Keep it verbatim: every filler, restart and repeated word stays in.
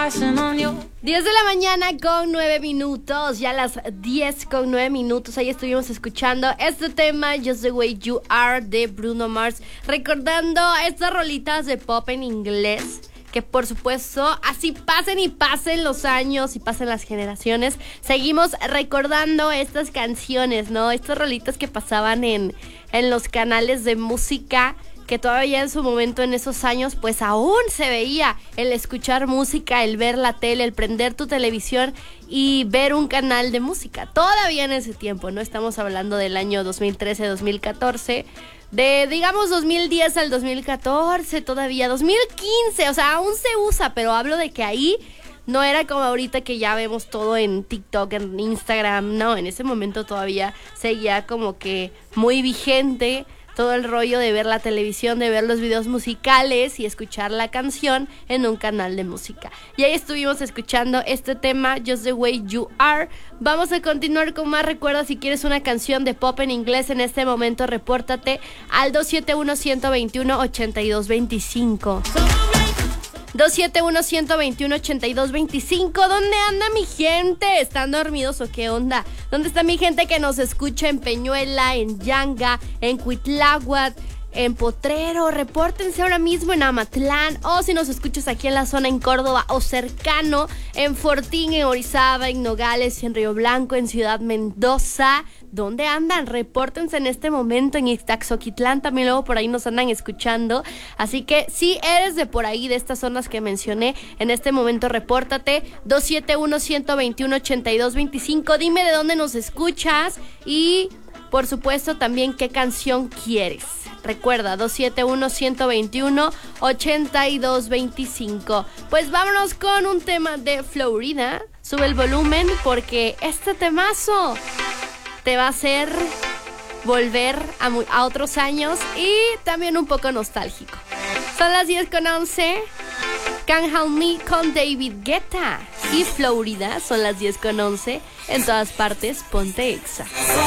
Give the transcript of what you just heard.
diez de la mañana con nueve minutos, ya las diez con nueve minutos, ahí estuvimos escuchando este tema Just the Way You Are de Bruno Mars, recordando estas rolitas de pop en inglés, que por supuesto, así pasen y pasen los años y pasen las generaciones, seguimos recordando estas canciones, ¿no? Estas rolitas que pasaban en, en los canales de música, que todavía en su momento, en esos años, pues aún se veía el escuchar música, el ver la tele, el prender tu televisión y ver un canal de música. Todavía en ese tiempo, ¿no? Estamos hablando del año dos mil trece, dos mil catorce, de, digamos, dos mil diez al dos mil catorce, todavía, dos mil quince, o sea, aún se usa, pero hablo de que ahí no era como ahorita que ya vemos todo en TikTok, en Instagram, no, en ese momento todavía seguía como que muy vigente todo el rollo de ver la televisión, de ver los videos musicales y escuchar la canción en un canal de música. Y ahí estuvimos escuchando este tema, Just the Way You Are. Vamos a continuar con más. Recuerda, si quieres una canción de pop en inglés en este momento, repórtate al dos siete uno, uno dos uno, ocho dos dos cinco. dos siete uno, uno dos uno, ocho dos dos cinco. ¿Dónde anda mi gente? ¿Están dormidos o qué onda? ¿Dónde está mi gente que nos escucha en Peñuela, en Yanga, en Cuitláhuac, en Potrero? Repórtense ahora mismo en Amatlán, o si nos escuchas aquí en la zona en Córdoba o cercano, en Fortín, en Orizaba, en Nogales, en Río Blanco, en Ciudad Mendoza. ¿Dónde andan? Repórtense en este momento. En Ixtaxoquitlán también luego por ahí nos andan escuchando. Así que si eres de por ahí, de estas zonas que mencioné, en este momento repórtate. dos siete uno, uno dos uno, ocho dos dos cinco. Dime de dónde nos escuchas y, por supuesto, también qué canción quieres. Recuerda, dos siete uno, uno dos uno, ocho dos dos cinco. Pues vámonos con un tema de Florida. Sube el volumen porque este temazo te va a hacer volver a, a otros años y también un poco nostálgico. Son las diez con once. Can't Help Me con David Guetta y Florida. Son las diez con once. En todas partes, ponte Exa.